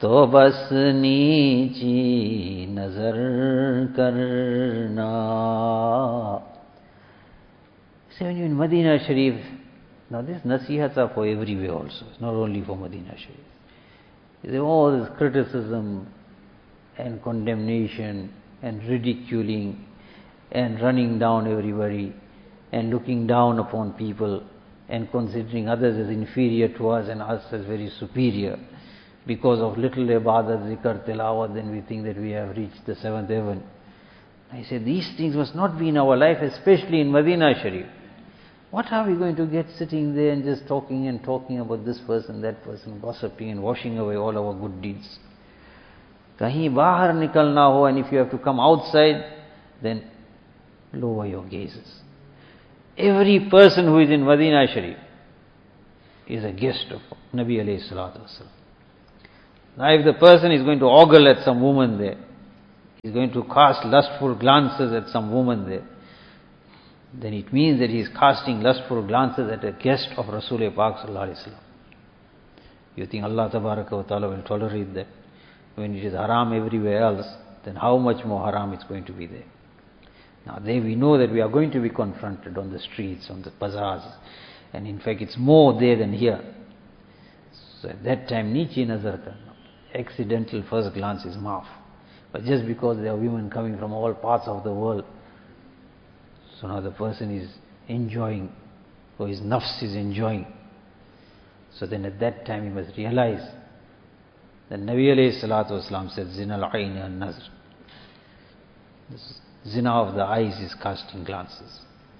तो बस नीची नजर करना. So when you're in Medina Sharif, now these nasihats are for everywhere also, it's not only for Medina Sharif. There's all this criticism and condemnation and ridiculing and running down everybody and looking down upon people and considering others as inferior to us and us as very superior. Because of little ibadat, zikr, tilawat, then we think that we have reached the seventh heaven. I say these things must not be in our life, especially in Medina Sharif. What are we going to get sitting there and just talking about this person, that person, gossiping and washing away all our good deeds? Kahin bahar nikalna ho, and if you have to come outside, then lower your gazes. Every person who is in Medina Sharif is a guest of Nabi alayhi salatu wasalam. Now if the person is going to ogle at some woman there, is going to cast lustful glances at some woman there, then it means that he is casting lustful glances at a guest of Rasulullah Pak sallallahu alaihi wasallam. You think Allah tabaraka wa ta'ala will tolerate that? When it is haram everywhere else, then how much more haram it's going to be there? Now there we know that we are going to be confronted on the streets, on the bazaars, and in fact it's more there than here. So at that time, nichi nazar karna. Accidental first glance is maaf. But just because there are women coming from all parts of the world, so now the person is enjoying, or his nafs is enjoying. So then at that time he must realize that Nabi alayhi salatu wasalam said, Zina al-ayn al-nazr. Zina of the eyes is casting glances.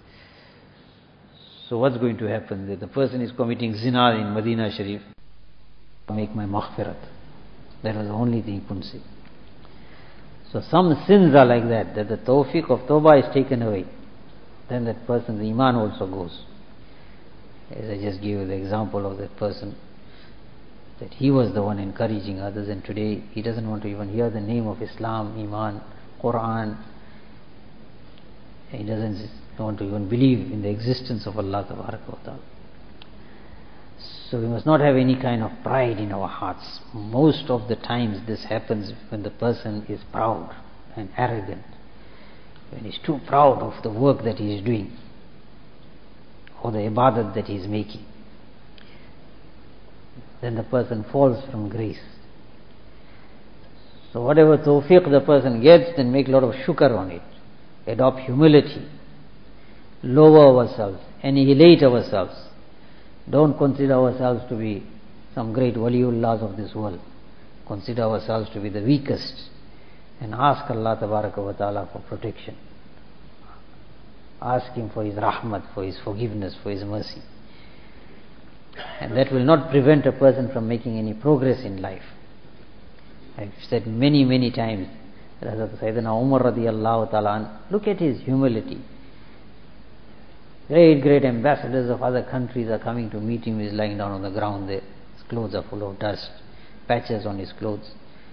So what's going to happen? That the person is committing zina in Medina Sharif, make my maghfirat. That was the only thing he couldn't say. So some sins are like that the tawfiq of tawbah is taken away. Then that person's iman also goes. As I just gave you the example of that person, that he was the one encouraging others, and today he doesn't want to even hear the name of Islam, Iman, Quran. He doesn't want to even believe in the existence of Allah Tabaraka wa Ta'ala. So we must not have any kind of pride in our hearts. Most of the times this happens when the person is proud and arrogant, when he's too proud of the work that he is doing or the ibadat that he is making. Then the person falls from grace. So whatever tawfiq the person gets, then make a lot of shukr on it. Adopt humility. Lower ourselves. Annihilate ourselves. Don't consider ourselves to be some great waliullahs of this world. Consider ourselves to be the weakest. And ask Allah Tabaraka wa Ta'ala for protection. Ask Him for His rahmat, for His forgiveness, for His mercy. And that will not prevent a person from making any progress in life. I've said many, many times, Hazrat Sayyidina Umar radiyallahu ta'ala, look at his humility. Great ambassadors of other countries are coming to meet him. He's lying down on the ground there. His clothes are full of dust, patches on his clothes.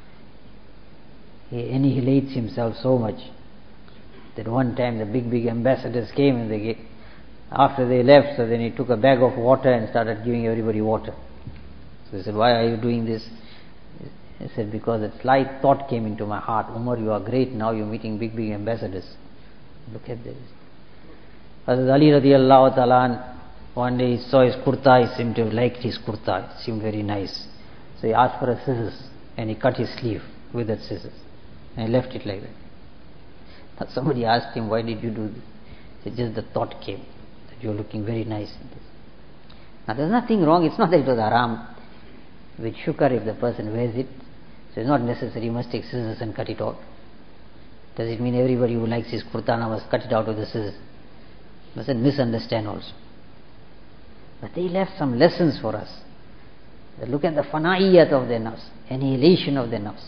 He annihilates himself so much that one time the big ambassadors came, and after they left, so then he took a bag of water and started giving everybody water. So they said, why are you doing this? He said, because a slight thought came into my heart. Umar, you are great, now you're meeting big ambassadors. Look at this. Hazrat Ali radiallahu ta'ala, one day he saw his kurta, he seemed to have liked his kurta, it seemed very nice. So he asked for a scissors, and he cut his sleeve with that scissors, and he left it like that. Now somebody asked him, why did you do this? He said, just the thought came, that you're looking very nice in this. Now there's nothing wrong, it's not that it was haram. With shukr, if the person wears it, so it's not necessary, you must take scissors and cut it out. Does it mean everybody who likes his kurta now must cut it out with the scissors? Mustn't misunderstand also. But they left some lessons for us. They look at the fana'iyat of their nafs, annihilation of their nafs.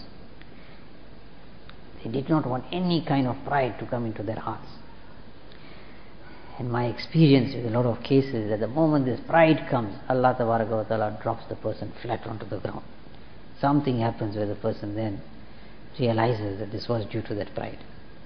They did not want any kind of pride to come into their hearts. In my experience with a lot of cases, at the moment this pride comes, Allah Tabaraka wa Ta'ala drops the person flat onto the ground. Something happens where the person then realizes that this was due to that pride.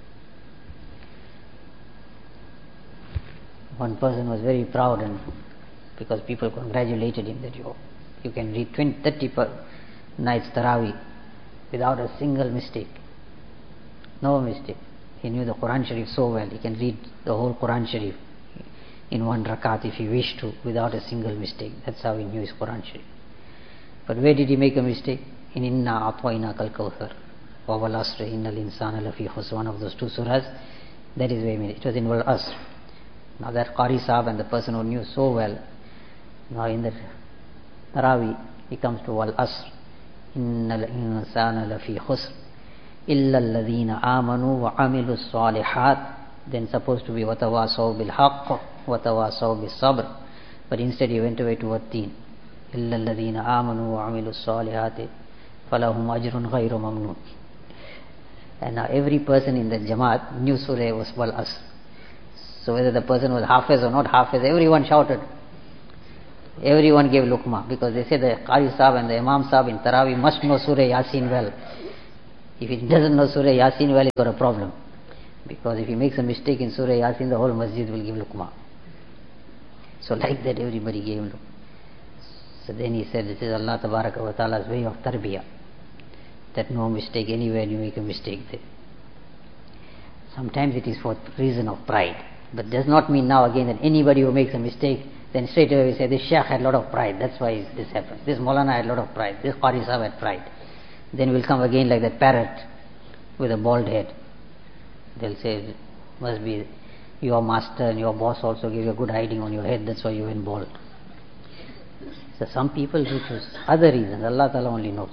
One person was very proud, and because people congratulated him that you can read 30 night's Taraweeh without a single mistake. No mistake. He knew the Quran Sharif so well. He can read the whole Quran Sharif in one rakat if he wished to, without a single mistake. That's how he knew his Quran Sharif. But where did he make a mistake? In Inna A'tayna Kal Kawthar or Wal Asr Innal Insana Lafi Khusr, one of those two surahs. That is where he made it. It was in Wal Asr. Now that Qari Sahib and the person who knew so well, now in the Taraweeh, he comes to Wal Asr Innal Insana Lafi Khusr Illa Alladhina Amanu Wa Amilu Salihat. Then supposed to be Watawasaw Bil Haqq Watawasaw Bil Sabr, but instead he went away to Watteen. إلا الذين آمنوا وعملوا الصالحات فلهم أجر غير ممنون. And now every person in the Jamaat knew Surah was Wal Asr. So whether the person was Hafiz or not Hafiz, everyone shouted. Everyone gave Luqma, because they say the Qari Sahib and the Imam Sahib in Taraweeh must know Surah Yasin well. If he doesn't know Surah Yasin well, he's got a problem. Because if he makes a mistake in Surah Yasin, the whole masjid will give Luqma. So like that everybody gave Luqma. So then he said, this is Allah Tabaraka wa Ta'ala's way of tarbiyah, that no mistake anywhere, you make a mistake there. Sometimes it is for reason of pride, but does not mean now again that anybody who makes a mistake, then straight away we say, this Shaykh had a lot of pride, that's why this happened. This Maulana had a lot of pride, this Qari Sahib had pride. Then we'll come again like that parrot with a bald head. They'll say, must be your master and your boss also gave you a good hiding on your head, that's why you went bald. So some people who choose other reasons, Allah Ta'ala only knows.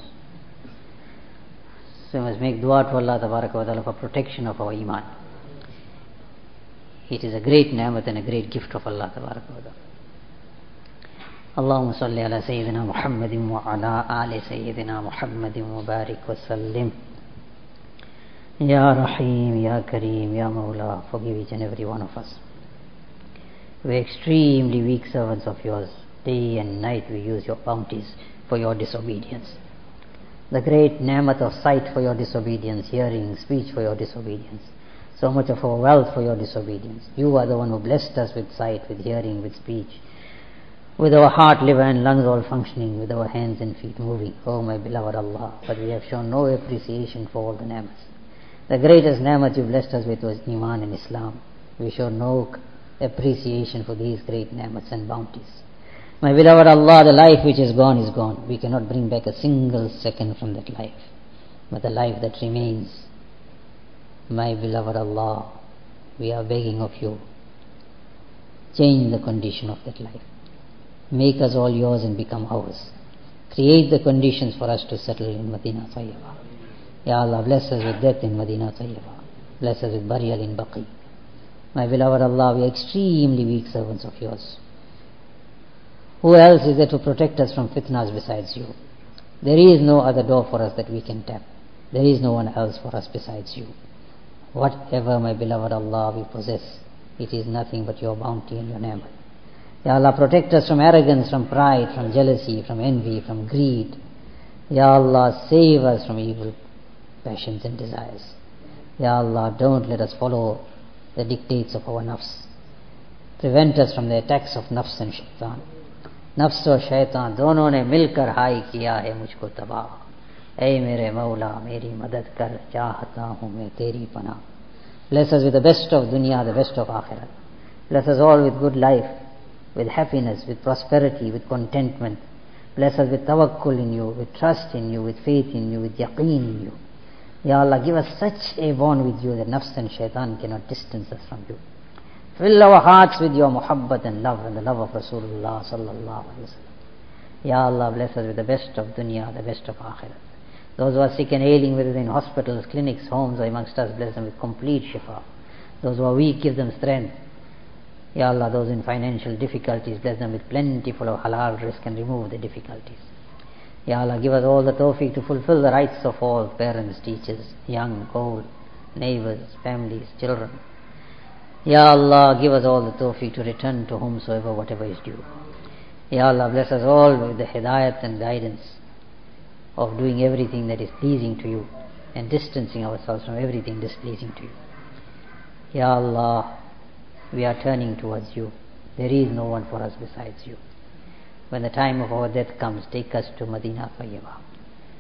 So we must make dua to Allah Tabaraka wa Ta'ala for protection of our iman. It is a great ni'mat and a great gift of Allah Tabaraka wa Ta'ala. Allahumma salli ala Sayyidina Muhammadin wa ala ali Sayyidina Muhammadin wa barik wa sallim. Ya Rahim, Ya Kareem, Ya Mawla, forgive each and every one of us. We are extremely weak servants of yours. Day and night we use your bounties for your disobedience. The great ni'mat of sight for your disobedience, hearing, speech for your disobedience. So much of our wealth for your disobedience. You are the one who blessed us with sight, with hearing, with speech, with our heart, liver and lungs all functioning, with our hands and feet moving. Oh my beloved Allah, but we have shown no appreciation for all the ni'mats. The greatest ni'mat you blessed us with was Iman and Islam. We show no appreciation for these great ni'mats and bounties. My beloved Allah, the life which is gone is gone. We cannot bring back a single second from that life. But the life that remains, my beloved Allah, we are begging of you, change the condition of that life. Make us all yours and become ours. Create the conditions for us to settle in Madinah Tayyibah. Ya Allah, bless us with death in Madinah Tayyibah. Bless us with burial in Baqi. My beloved Allah, we are extremely weak servants of yours. Who else is there to protect us from fitnas besides you? There is no other door for us that we can tap. There is no one else for us besides you. Whatever, my beloved Allah, we possess, it is nothing but your bounty and your ni'mat. Ya Allah, protect us from arrogance, from pride, from jealousy, from envy, from greed. Ya Allah, save us from evil passions and desires. Ya Allah, don't let us follow the dictates of our nafs. Prevent us from the attacks of nafs and shaitan. नफ्स और शैतान दोनों ने मिलकर हाय किया है मुझको तबाह. ऐ मेरे मौला, मेरी मदद कर, चाहता हूँ मैं तेरी पनाह. Bless us with the best of dunya, the best of akhirat. Bless us all with good life, with happiness, with prosperity, with contentment. Bless us with tawakkul in you, with trust in you, with faith in you, with yaqeen in you. Ya Allah, give us such a bond with you that nafs and shaitan cannot distance us from you. Fill our hearts with your muhabbat and the love of Rasulullah sallallahu alaihi wasallam. Ya Allah, bless us with the best of dunya, the best of akhirat. Those who are sick and ailing, whether in hospitals, clinics, homes, or amongst us, bless them with complete shifa. Those who are weak, give them strength. Ya Allah, those in financial difficulties, bless them with plentiful of halal rizq and remove the difficulties. Ya Allah, give us all the tawfiq to fulfill the rights of all parents, teachers, young, old, neighbors, families, children. Ya Allah, give us all the tawfiq to return to whomsoever whatever is due. Ya Allah, bless us all with the hidayat and guidance of doing everything that is pleasing to you and distancing ourselves from everything displeasing to you. Ya Allah, we are turning towards you. There is no one for us besides you. When the time of our death comes, take us to Madinah Tayyibah.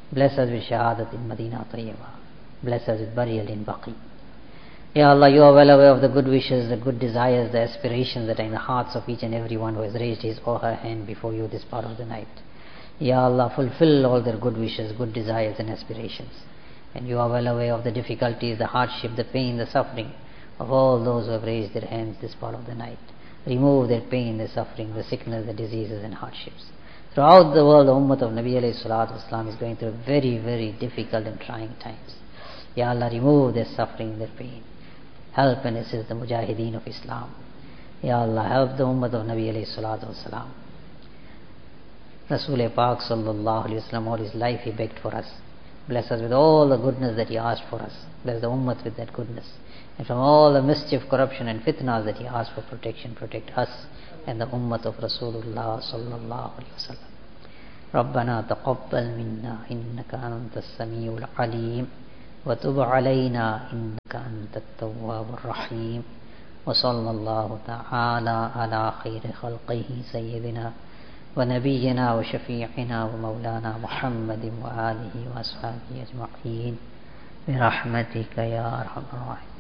Bless us with shahadat in Madinah Tayyibah. Bless us with burial in Baqi. Ya Allah, you are well aware of the good wishes, the good desires, the aspirations that are in the hearts of each and every one who has raised his or her hand before you this part of the night. Ya Allah, fulfill all their good wishes, good desires and aspirations. And you are well aware of the difficulties, the hardship, the pain, the suffering of all those who have raised their hands this part of the night. Remove their pain, their suffering, the sickness, the diseases and hardships. Throughout the world, the ummah of Nabi alayhi salatu wasalam is going through very, very difficult and trying times. Ya Allah, remove their suffering, their pain. Help and assist the mujahideen of Islam. Ya Allah, help the ummah of Nabi alayhi salatu wasalam. Rasul Pak sallallahu alayhi wasallam, all his life he begged for us. Bless us with all the goodness that he asked for us. Bless the ummah with that goodness. And from all the mischief, corruption and fitnas that he asked for protection, protect us and the ummah of Rasulullah sallallahu alayhi wasallam. ربنا تقبل منا إنك أنت السميع العليم وتب علينا إنك أنت التواب الرحيم وصلى الله تعالى على خير خلقه سيدنا ونبينا وشفيعنا ومولانا محمد وآله وأصحابه أجمعين برحمتك يا أرحم الراحمين.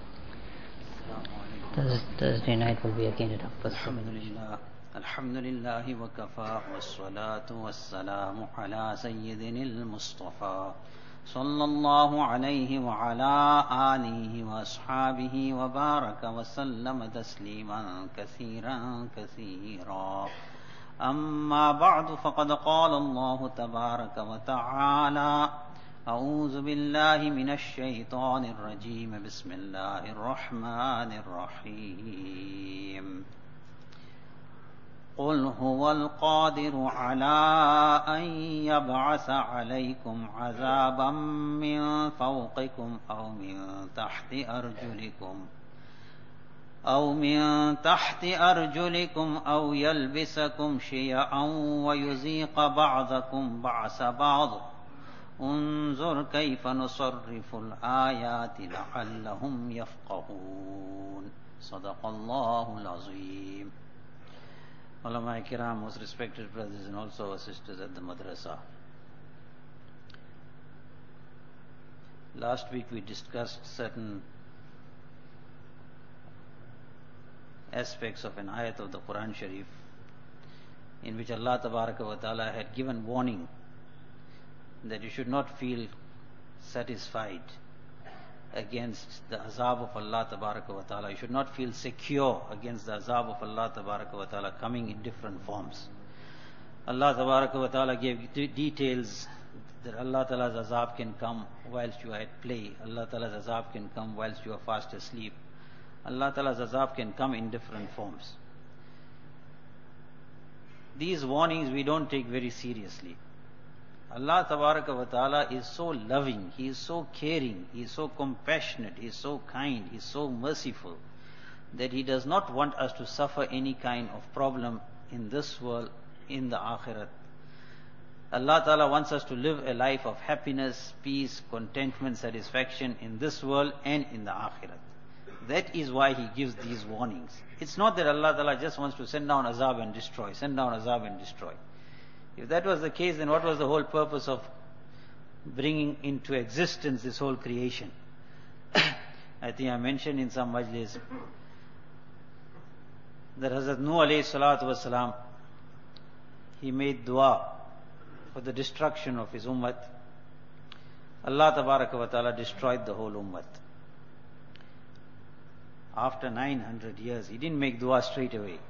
Thursday night will be again at 11:00. الحمد لله وكفى والصلاة والسلام على سيدنا المصطفى صلى الله عليه وعلى آله وأصحابه وبارك وسلم تسليما كثيرا كثيرا. أما بعد فقد قال الله تبارك وتعالى: أعوذ بالله من الشيطان الرجيم بسم الله الرحمن الرحيم. قل هو القادر على أن يبعث عليكم عذابا من فوقكم أو من تحت أرجلكم أو يلبسكم شيعا ويذيق بعضكم بأس بعض. انظر كيف نصرف الآيات لعلهم يفقهون. صدق الله العظيم. Ulama Kiram, most respected brothers and also our sisters at the madrasa. Last week we discussed certain aspects of an ayat of the Quran Sharif in which Allah Tabaraka wa Ta'ala had given warning that you should not feel satisfied against the azab of Allah Tabaraka wa Ta'ala. You should not feel secure against the azab of Allah Tabaraka wa Ta'ala coming in different forms. Allah Tabaraka wa Ta'ala gave details that Allah Ta'ala's azab can come whilst you are at play. Allah Ta'ala's azab can come whilst you are fast asleep. Allah Ta'ala's azab can come in different forms. These warnings we don't take very seriously. Allah Tabaraka wa Ta'ala is so loving, He is so caring, He is so compassionate, He is so kind, He is so merciful that He does not want us to suffer any kind of problem in this world, in the akhirat. Allah Ta'ala wants us to live a life of happiness, peace, contentment, satisfaction in this world and in the akhirat. That is why He gives these warnings. It's not that Allah Ta'ala just wants to send down azab and destroy, send down azab and destroy. If that was the case, then what was the whole purpose of bringing into existence this whole creation? I think I mentioned in some majlis that Hazrat Nuh alayhi salatu wasalam, he made dua for the destruction of his ummah. Allah Tabaraka wa Ta'ala destroyed the whole ummah. After 900 years, he didn't make dua straight away.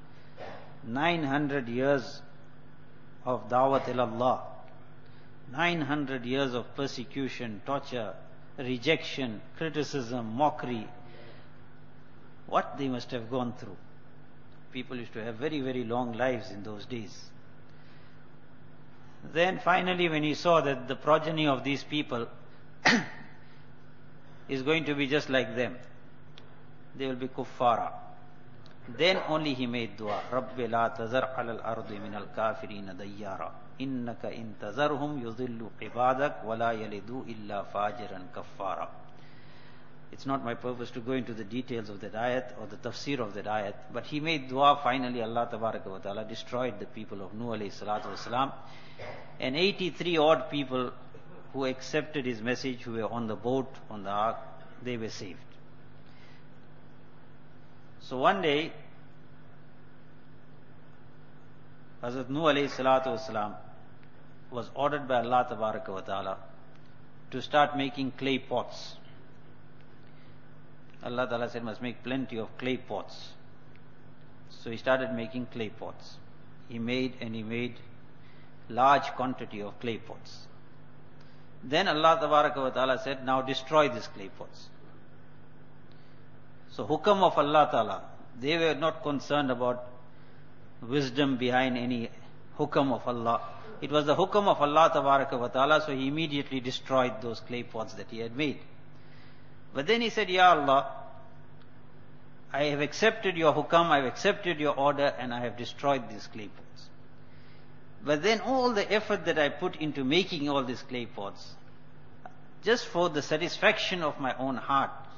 900 years of da'wat ilallah, 900 years of persecution, torture, rejection, criticism, mockery. What they must have gone through. People used to have very, very long lives in those days. Then finally when he saw that the progeny of these people is going to be just like them, they will be kuffara. Then only he made dua. Rabbi la tazar alal ardi min al kafirina dayyara. Innaka in tazarhum yudhillu ibadak wa la yalidu illa fajiran kaffara. It's not my purpose to go into the details of that ayat or the tafsir of that ayat, but he made dua. Finally Allah Tabaraka wa Ta'ala destroyed the people of Nuh alayhi salatu wasalam, and 83 odd people who accepted his message, who were on the boat, on the ark, they were saved. So one day, Hazrat Nuh alayhi salatu wasalam was ordered by Allah tabaraka wa ta'ala to start making clay pots. Allah ta'ala said, must make plenty of clay pots. So he started making clay pots. He made large quantity of clay pots. Then Allah tabaraka wa ta'ala said, now destroy these clay pots. So hukam of Allah ta'ala, they were not concerned about wisdom behind any hukam of Allah. It was the hukam of Allah tabaraka wa ta'ala, so he immediately destroyed those clay pots that he had made. But then he said, Ya Allah, I have accepted your hukam, I have accepted your order, and I have destroyed these clay pots. But then all the effort that I put into making all these clay pots, just for the satisfaction of my own heart,